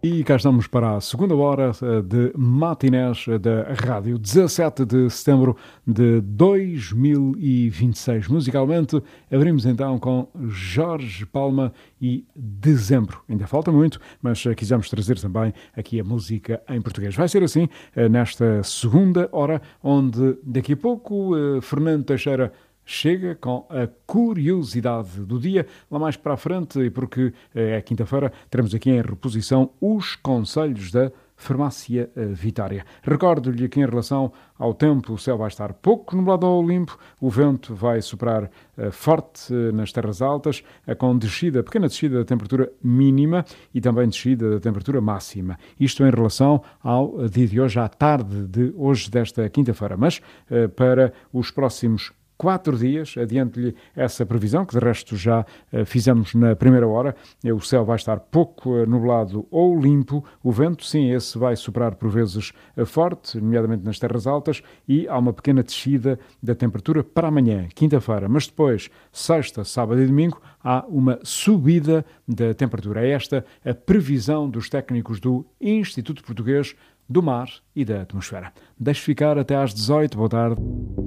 E cá estamos para a segunda hora de matinés da rádio, 17 de setembro de 2026. Musicalmente, abrimos então com Jorge Palma e Dezembro. Ainda falta muito, mas quisemos trazer também aqui a música em português. Vai ser assim nesta segunda hora, onde daqui a pouco Fernando Teixeira chega com a curiosidade do dia. Lá mais para a frente, e porque é quinta-feira, teremos aqui em reposição os conselhos da Farmácia Vitória. Recordo-lhe que em relação ao tempo, o céu vai estar pouco nublado ao limpo, o vento vai soprar forte nas terras altas, com pequena descida da temperatura mínima e também descida da temperatura máxima. Isto em relação ao dia de hoje, à tarde de hoje, desta quinta-feira. Mas para os próximos 4 dias, adiante-lhe essa previsão, que de resto já fizemos na primeira hora. O céu vai estar pouco nublado ou limpo, o vento, sim, esse vai soprar por vezes forte, nomeadamente nas terras altas, e há uma pequena descida da temperatura para amanhã, quinta-feira, mas depois, sexta, sábado e domingo, há uma subida da temperatura. É esta a previsão dos técnicos do Instituto Português do Mar e da Atmosfera. Deixe ficar até às 18, boa tarde.